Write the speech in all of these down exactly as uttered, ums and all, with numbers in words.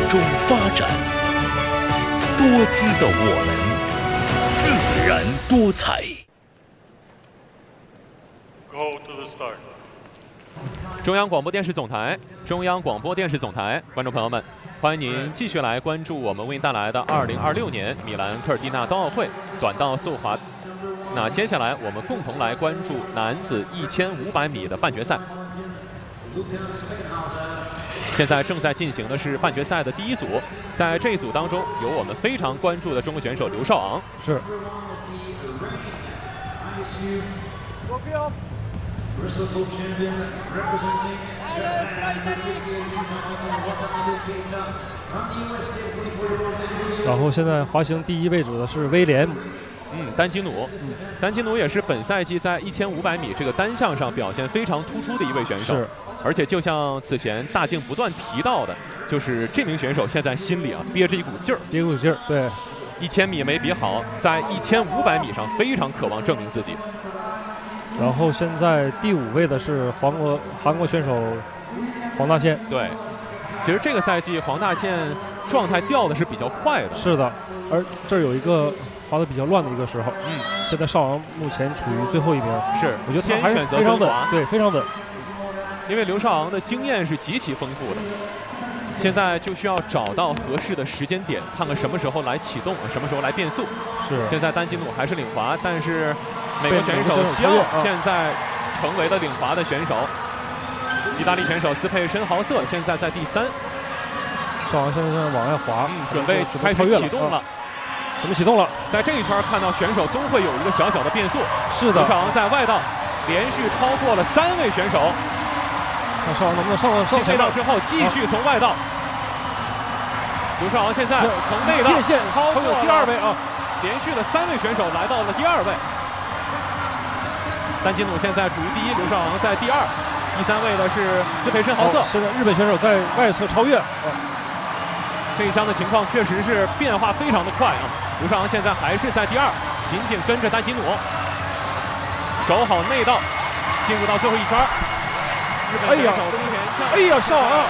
中发展，多姿的我们，自然多彩。 Go to the start. 中央广播电视总台，中央广播电视总台，观众朋友们，欢迎您继续来关注我们为您带来的二零二六年米兰科尔蒂纳冬奥会短道速滑。那接下来我们共同来关注男子一千五百米的半决赛。现在正在进行的是半决赛的第一组，在这一组当中有我们非常关注的中国选手刘少昂。 是。然后现在滑行第一位置的是威廉姆， 嗯，丹基努，嗯，丹基努也是本赛季在一千五百米这个单项上表现非常突出的一位选手。 是。 而且就像此前大靖不断提到的，就是这名选手现在心里啊憋着一股劲儿， 憋一股劲儿。对， 一千米没比好，在一千五百米上非常渴望证明自己。 然后现在第五位的是韩国韩国选手黄大宪。 对，其实这个赛季黄大宪状态掉的是比较快的。 是的，而这儿有一个滑得比较乱的一个时候。 嗯， 现在少昂目前处于最后一名。 是， 我觉得他还是非常稳，对，非常稳。 因为刘少昂的经验是极其丰富的，现在就需要找到合适的时间点，看看什么时候来启动，什么时候来变速。 是。 现在丹基努还是领滑，但是美国选手西奥现在成为了领滑的选手。意大利选手斯佩申豪瑟现在在第三。 少昂现在往外滑， 嗯，准备开始启动了。 准备启动了。 在这一圈看到选手都会有一个小小的变速。 是的。 刘少昂在外道连续超过了三位选手。 看少昂能不能上上前道之后继续从外道。刘少昂现在从内道线超过第二位啊， 连续的三位选手来到了第二位。丹基努现在处于第一，刘少昂在第二，第三位的是斯佩申豪瑟。 现在日本选手在外侧超越。 这一枪的情况确实是变化非常的快啊！刘少昂现在还是在第二，紧紧跟着丹基努，守好内道，进入到最后一圈。日本选手东田将， 哎呀，少昂，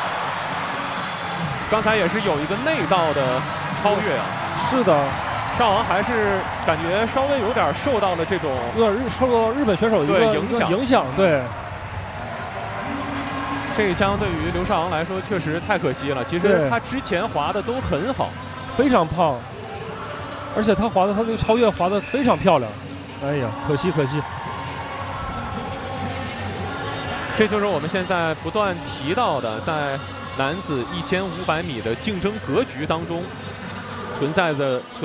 刚才也是有一个内道的超越啊。 是的， 少昂还是感觉稍微有点受到了这种有点日受到日本选手一个影响影响，对。 这一枪对于刘少昂来说确实太可惜了。其实他之前滑的都很好， 非常胖，而且他滑的他那个超越滑的非常漂亮。哎呀，可惜可惜。 这就是我们现在不断提到的，在男子一千五百米的竞争格局当中存在的存。